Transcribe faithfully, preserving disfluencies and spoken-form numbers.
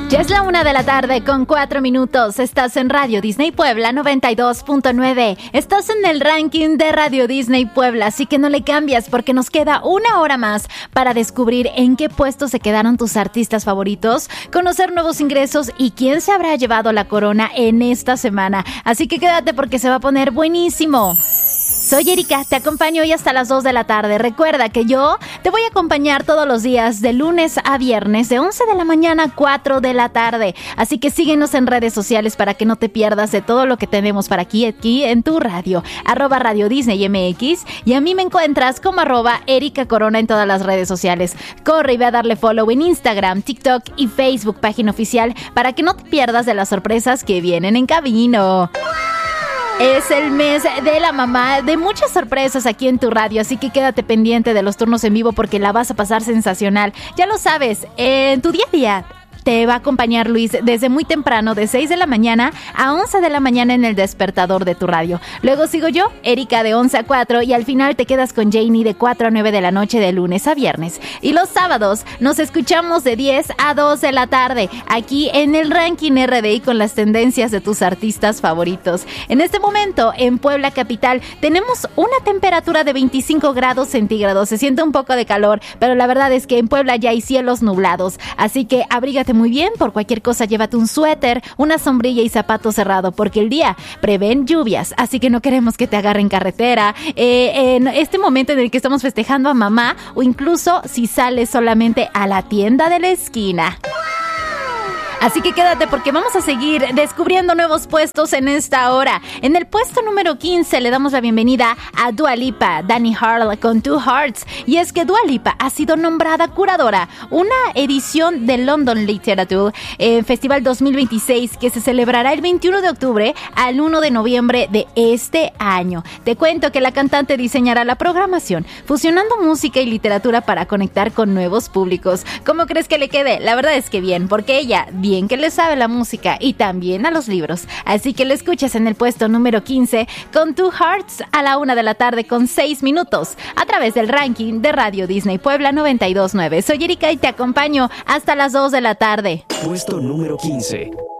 Ya es la una de la tarde con cuatro minutos. Estás en Radio Disney Puebla noventa y dos punto nueve. Estás en el ranking de Radio Disney Puebla, así que no le cambias porque nos queda una hora más para descubrir en qué puesto se quedaron tus artistas favoritos, conocer nuevos ingresos y quién se habrá llevado la corona en esta semana. Así que quédate porque se va a poner buenísimo. Soy Erika, te acompaño hoy hasta las dos de la tarde. Recuerda que yo te voy a acompañar todos los días de lunes a viernes de once de la mañana a cuatro de la tarde. Así que síguenos en redes sociales para que no te pierdas de todo lo que tenemos para aquí, aquí en tu radio. Arroba Radio Disney M X y a mí me encuentras como arroba Erika Corona en todas las redes sociales. Corre y ve a darle follow en Instagram, TikTok y Facebook, página oficial, para que no te pierdas de las sorpresas que vienen en camino. Es el mes de la mamá, de muchas sorpresas aquí en tu radio, así que quédate pendiente de los turnos en vivo porque la vas a pasar sensacional. Ya lo sabes, en tu día a día te va a acompañar Luis desde muy temprano, de seis de la mañana a once de la mañana en el despertador de tu radio. Luego sigo yo, Erika, de once a cuatro, y al final te quedas con Janie de cuatro a nueve de la noche de lunes a viernes. Y los sábados nos escuchamos de diez a dos de la tarde, aquí en el ranking R D I con las tendencias de tus artistas favoritos. En este momento, en Puebla capital, tenemos una temperatura de veinticinco grados centígrados. Se siente un poco de calor, pero la verdad es que en Puebla ya hay cielos nublados, así que abrígate muy bien. Por cualquier cosa, llévate un suéter, una sombrilla y zapato cerrado, porque el día prevén lluvias, así que no queremos que te agarren carretera eh, en este momento en el que estamos festejando a mamá, o incluso si sales solamente a la tienda de la esquina. Así que quédate porque vamos a seguir descubriendo nuevos puestos en esta hora. En el puesto número quince le damos la bienvenida a Dua Lipa, Danny Harl con Two Hearts. Y es que Dua Lipa ha sido nombrada curadora, una edición de London Literature eh, Festival dos mil veintiséis que se celebrará el veintiuno de octubre al uno de noviembre de este año. Te cuento que la cantante diseñará la programación, fusionando música y literatura para conectar con nuevos públicos. ¿Cómo crees que le quede? La verdad es que bien, porque ella bien que le sabe la música y también a los libros. Así que lo escuchas en el puesto número quince con Two Hearts a la una de la tarde con seis minutos a través del ranking de Radio Disney Puebla noventa y dos punto nueve. Soy Erika y te acompaño hasta las dos de la tarde. Puesto número quince.